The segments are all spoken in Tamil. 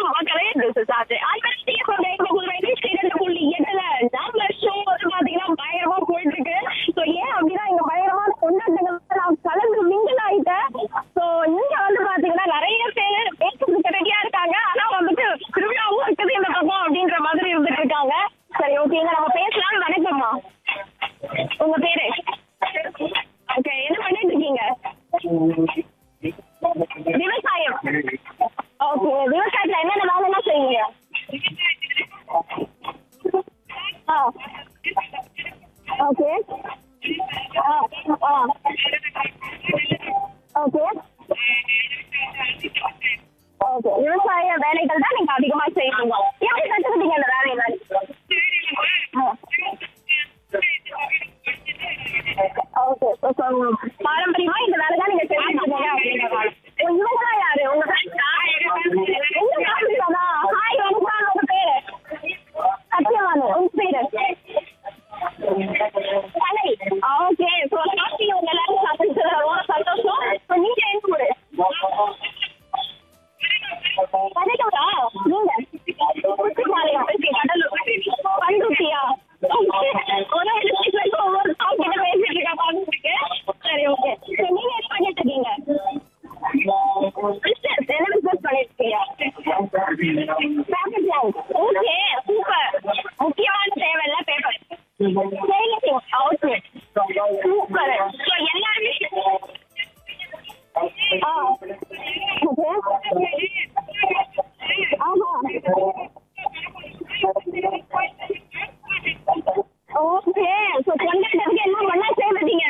மக்களே this is ஆச்சு. ஆல்ரெடி சொல்றேன் இந்த ஒரு 2.8ல நம்ம ஷோ வந்து பாத்தீங்கன்னா பயங்கரமா போயிட்டு இருக்கு. ஸோ ஏன் அப்படின்னா இங்க பயங்கரமான கொண்டாட்டங்கள் நான் கலந்து மிங்கிள் ஆயிட்டேன். ஸோ இங்க வந்து பாத்தீங்கன்னா நிறைய பேர் பேசுறதுக்கு ரெடியா இருக்காங்க. ஆனா வந்துட்டு திருவிழாவும் இருக்குது இந்த பக்கம் அப்படின்ற மாதிரி இருந்துட்டு இருக்காங்க. சரி ஓகேங்க நம்ம பேசலாம். வணக்கம்மா, உங்க பேரு? ஓகே, என்ன பண்ணிட்டு இருக்கீங்க? விவசாயம். ஓகே, விவசாயத்துல என்னென்ன வேலைலாம் செய்வீங்க? ஓகே ஓகே ஓகே, விவசாய வேலைகள் தான் நீங்க அதிகமா செய்வீங்க. எப்படி கற்றுக்கிட்டீங்க அந்த வேலையெல்லாம்? ஓகே, பாரம்பரியமா இந்த வேலை தான் நீங்க செஞ்சுருக்கீங்க அப்படின்னா இவங்கதான் யாரு? உங்க ஹாய் வணக்கம், உங்க பேரு? சத்தியவானு. உங்க பேரு? கலை. ஓகே, ஸோ சாப்பிட்டு உங்க எல்லாரும் சாப்பிட்டு ரொம்ப சந்தோஷம். ஸோ நீங்க என்ன ஊரு? கதைக்கவரா நீங்க? கடலூர். பண்ருட்டியா? ஒவ்வொரு சாங் கிட்ட பேசிட்டு இருக்கா பாத்துருக்கு. சரி ஓகே, நீங்க என்ன பண்ணிட்டு இருக்கீங்க? பிசினஸ். என்ன பிசினஸ் பண்ணிட்டு இருக்கீங்க? Paper plan. Okay super. முக்கியமான தேவையில்ல paper. Selling outlet. Super. So எல்லாருமே ஓகே, ஸோ கொண்டாட்டத்துக்கு என்ன பண்ணா சேர்ந்துட்டீங்க?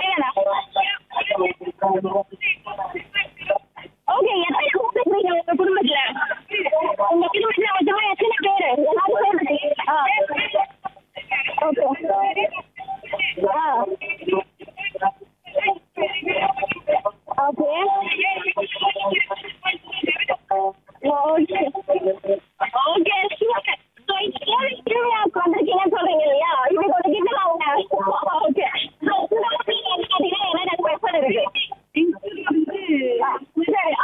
ஓகே, எத்தனை கூப்பிட்டுருக்கீங்க உங்க குடும்பத்துல? உங்க குடும்பத்துல மொத்தமா எத்தனை பேரு? எல்லாரும் சேர்ந்துட்டீங்க? Okay okay super. ஸோ இப்போ திருவிழாவுக்கு வந்திருக்கீங்கன்னு சொல்றீங்க இல்லையா? இன்னைக்கு ஒரு கிட்ட ஓகே, ஸோ என்ன பார்த்தீங்கன்னா என்னென்ன ஸ்பெஷல் இருக்கு? சரி